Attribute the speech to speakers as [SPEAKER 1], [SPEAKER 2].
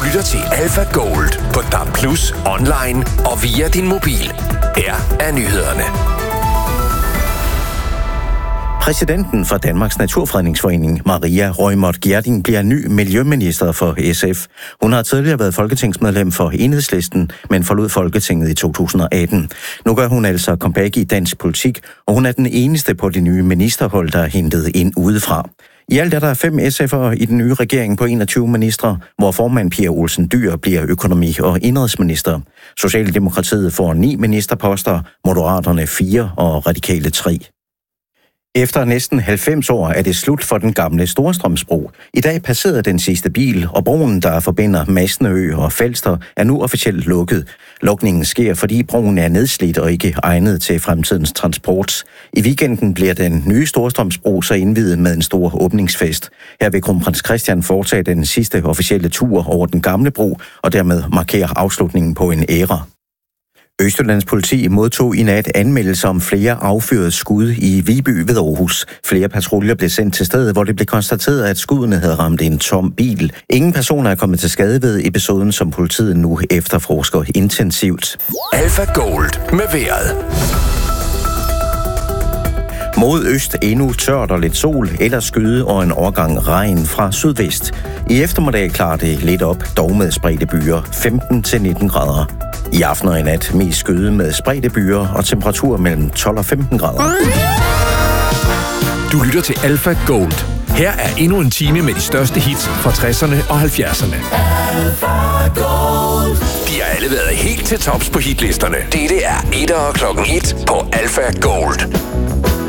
[SPEAKER 1] lytter til Alpha Gold på DAB+, online og via din mobil. Her er nyhederne.
[SPEAKER 2] Præsidenten for Danmarks Naturfredningsforening, Maria Reumert Gjerding, bliver ny miljøminister for SF. Hun har tidligere været folketingsmedlem for Enhedslisten, men forlod Folketinget i 2018. Nu gør hun altså comeback i dansk politik, og hun er den eneste på det nye ministerhold, der er hentet ind udefra. I alt er der 5 SF'ere i den nye regering på 21 ministre, hvor formand Pia Olsen Dyhr bliver økonomi- og indenrigsminister. Socialdemokratiet får 9 ministerposter, Moderaterne 4 og Radikale 3. Efter næsten 90 år er det slut for den gamle Storstrømsbro. I dag passerede den sidste bil, og broen, der forbinder Masnø og Falster, er nu officielt lukket. Lukningen sker, fordi broen er nedslidt og ikke egnet til fremtidens transport. I weekenden bliver den nye Storstrømsbro så indviet med en stor åbningsfest. Her vil kronprins Christian foretage den sidste officielle tur over den gamle bro, og dermed markere afslutningen på en æra. Østjyllands politi modtog i nat anmeldelser om flere affyrede skud i Viby ved Aarhus. Flere patruljer blev sendt til stedet, hvor det blev konstateret, at skuddene havde ramt en tom bil. Ingen personer er kommet til skade ved episoden, som politiet nu efterforsker intensivt.
[SPEAKER 1] Alpha Gold med vejret.
[SPEAKER 2] Mod øst endnu tørt og lidt sol, ellers skyde og en overgang regn fra sydvest. I eftermiddag klarer det lidt op, dog med spredte byer, 15-19 grader. I aften og i nat mest skyde med spredte byer og temperatur mellem 12 og 15 grader.
[SPEAKER 1] Du lytter til Alpha Gold. Her er endnu en time med de største hits fra 60'erne og 70'erne. De har alle været helt til tops på hitlisterne. Dette er 1 og klokken 1 på Alpha Gold.